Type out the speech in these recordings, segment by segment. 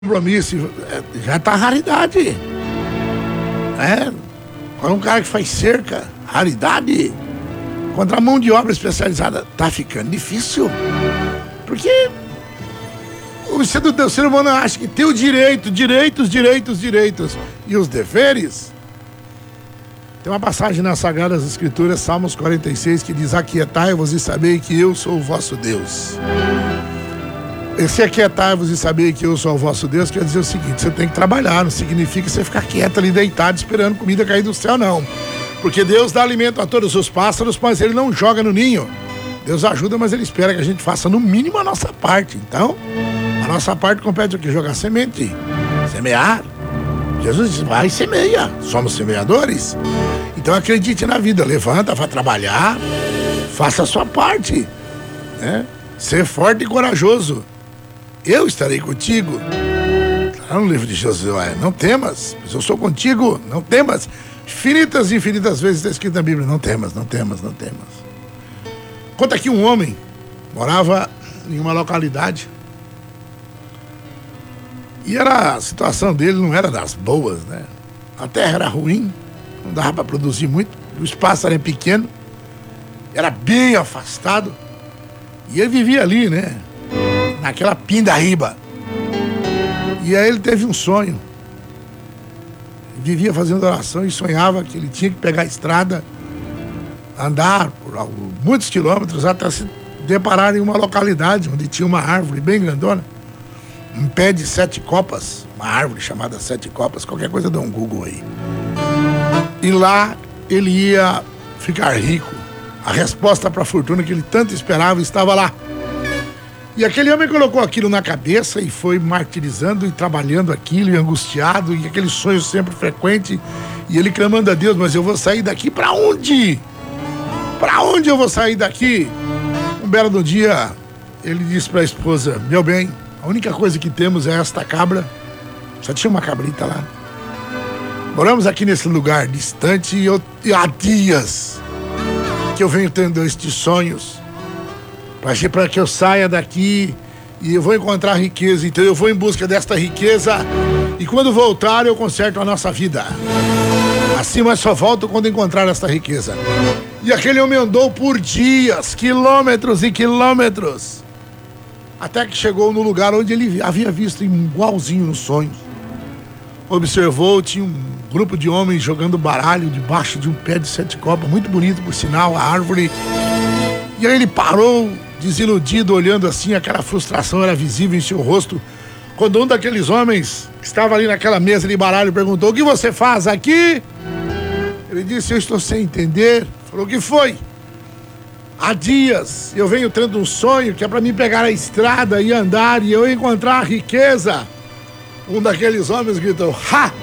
compromisso, já tá raridade. Para um cara que faz cerca, raridade. Contra a mão de obra especializada, tá ficando difícil. Porque o ser humano acha que tem o direitos. E os deveres. Tem uma passagem nas Sagradas Escrituras, Salmos 46, que diz: aquietai-vos e sabei que eu sou o vosso Deus. Esse aquietai-vos e sabei que eu sou o vosso Deus quer dizer o seguinte: você tem que trabalhar, não significa você ficar quieto ali deitado esperando comida cair do céu, não. Porque Deus dá alimento a todos os pássaros, mas Ele não joga no ninho. Deus ajuda, mas Ele espera que a gente faça no mínimo a nossa parte. Então, a nossa parte compete o quê? Jogar semente, semear. Jesus diz: vai e semeia, somos semeadores. Então acredite na vida, levanta, vá trabalhar, faça a sua parte, né? Ser forte e corajoso. Eu estarei contigo. Está no livro de Josué: não temas, pois eu sou contigo, não temas. Infinitas vezes está escrito na Bíblia: não temas. Conta aqui um homem, morava em uma localidade, e a situação dele não era das boas, né? A terra era ruim, não dava para produzir muito, o espaço era pequeno, era bem afastado, e ele vivia ali, né? Naquela pindaíba. E aí ele teve um sonho. Vivia fazendo oração e sonhava que ele tinha que pegar a estrada, andar por muitos quilômetros até se deparar em uma localidade onde tinha uma árvore bem grandona, um pé de 7 copas, uma árvore chamada 7 copas, qualquer coisa dá um Google aí. E lá ele ia ficar rico. A resposta para a fortuna que ele tanto esperava estava lá. E aquele homem colocou aquilo na cabeça e foi martirizando e trabalhando aquilo e angustiado, e aquele sonho sempre frequente, e ele clamando a Deus: mas eu vou sair daqui para onde? Para onde eu vou sair daqui? Um belo dia ele disse para a esposa: meu bem, a única coisa que temos é esta cabra. Só tinha uma cabrita lá. Moramos aqui nesse lugar distante e há dias que eu venho tendo estes sonhos para que eu saia daqui e eu vou encontrar riqueza. Então eu vou em busca desta riqueza e quando voltar eu conserto a nossa vida. Assim, mas só volto quando encontrar esta riqueza. E aquele homem andou por dias, quilômetros e quilômetros, até que chegou no lugar onde ele havia visto igualzinho nos sonhos. Observou, tinha um grupo de homens jogando baralho debaixo de um pé de 7 copas, muito bonito por sinal, a árvore. E aí ele parou, desiludido, olhando assim, aquela frustração era visível em seu rosto, quando um daqueles homens que estava ali naquela mesa de baralho perguntou: o que você faz aqui? Ele disse: eu estou sem entender. Falou: o que foi? Há dias eu venho tendo um sonho que é para mim pegar a estrada e andar e eu encontrar a riqueza. Um daqueles homens gritou: ha!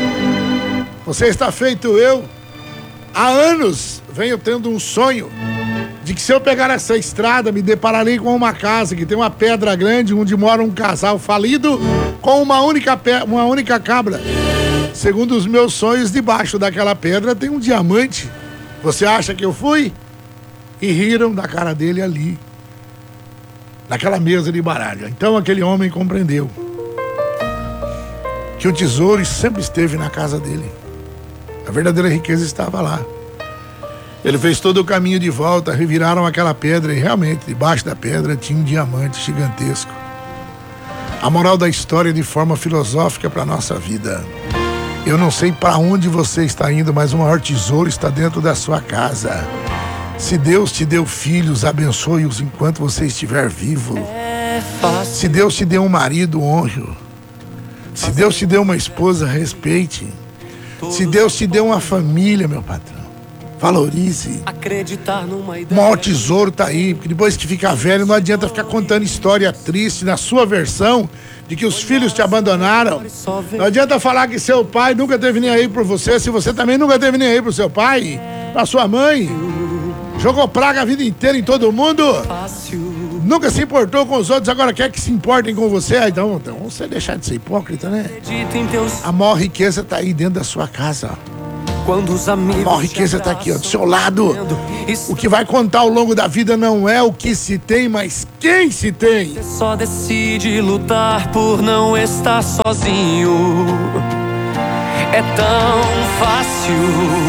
Você está feito eu. Há anos venho tendo um sonho de que se eu pegar essa estrada me depararei com uma casa que tem uma pedra grande onde mora um casal falido com uma única cabra. Segundo os meus sonhos, debaixo daquela pedra tem um diamante. Você acha que eu fui? E riram da cara dele ali, naquela mesa de baralho. Então aquele homem compreendeu que o tesouro sempre esteve na casa dele. A verdadeira riqueza estava lá. Ele fez todo o caminho de volta, reviraram aquela pedra e realmente, debaixo da pedra tinha um diamante gigantesco. A moral da história de forma filosófica para a nossa vida: eu não sei para onde você está indo, mas o maior tesouro está dentro da sua casa. Se Deus te deu filhos, abençoe-os enquanto você estiver vivo. Se Deus te deu um marido, honre-o. Se Deus te deu uma esposa, respeite. Se Deus te deu uma família, meu patrão, valorize. O maior tesouro está aí, porque depois que ficar velho não adianta ficar contando história triste na sua versão de que os filhos te abandonaram. Não adianta falar que seu pai nunca teve nem aí por você, se você também nunca teve nem aí pro seu pai, pra sua mãe. Jogou praga a vida inteira em todo mundo. Nunca se importou com os outros, agora quer que se importem com você. Então você deixar de ser hipócrita, né? A maior riqueza está aí dentro da sua casa. Quando os A amigos maior riqueza está aqui, ó, do seu lado. O que vai contar ao longo da vida não é o que se tem, mas quem se tem. Você só decide lutar por não estar sozinho. É tão fácil